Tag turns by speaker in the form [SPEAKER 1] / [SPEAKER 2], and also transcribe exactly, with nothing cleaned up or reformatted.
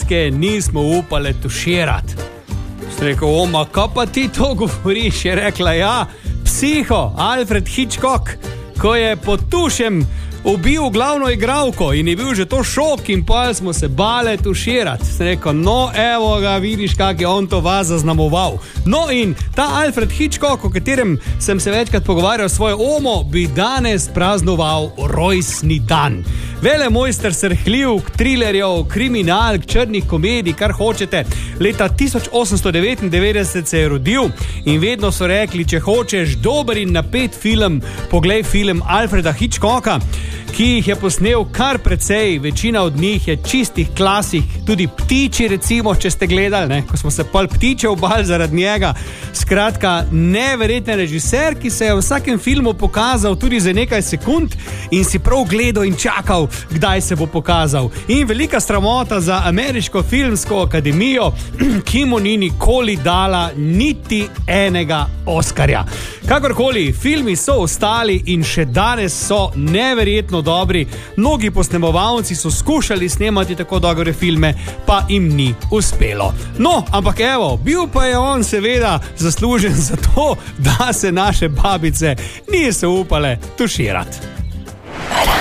[SPEAKER 1] ženske nismo upale tuširati. Sem rekel, oma, kaj pa ti to govoriš? Je rekla, ja, psiho, Alfred Hitchcock, ko je pod tušem ubil glavno igralko in je bil že to šok in pa smo se bale tuširati. Sem rekel, no evo ga, vidiš, kak je on to vas zaznamoval. No in ta Alfred Hitchcock, o katerem sem se večkrat pogovarjal s svojo omo, bi danes praznoval rojstni dan. Vele mojster srhljivk, trilerjev, kriminalk, črnih komedij, kar hočete. Leta tisoč osemsto devetindevetdeset se je rodil in vedno so rekli, če hočeš dober in napet film, poglej film Alfreda Hitchcocka, ki jih je posnel kar precej, večina od njih je čistih klasik, tudi Ptiči recimo, če ste gledali, ne? Ko smo se pol Ptiče obali zaradi njega. Skratka, neverjeten režiser, ki se je v vsakem filmu pokazal tudi za nekaj sekund in si prav gledal in čakal, kdaj se bo pokazal. In velika sramota za ameriško filmsko akademijo, ki mu ni nikoli dala niti enega Oskarja. Kakorkoli, filmi so ostali in še danes so neverjetno dobri. Mnogi posnemovalci so skušali snemati tako dobre filme, pa jim ni uspelo. No, ampak evo, bil pa je on seveda zaslužen za to, da se naše babice niso upale tuširati.